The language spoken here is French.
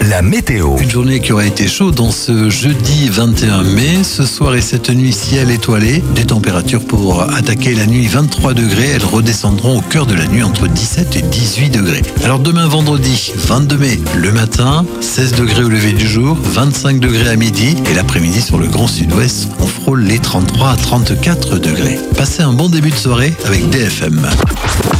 la météo. Une journée qui aura été chaude dans ce jeudi 21 mai. Ce soir et cette nuit, ciel étoilé. Des températures pour attaquer la nuit 23 degrés. Elles redescendront au cœur de la nuit entre 17 et 18 degrés. Alors demain vendredi 22 mai, le matin, 16 degrés au lever du jour, 25 degrés à midi. Et l'après-midi sur le Grand Sud-Ouest, on frôle les 33 à 34 degrés. Passez un bon début de soirée avec DFM.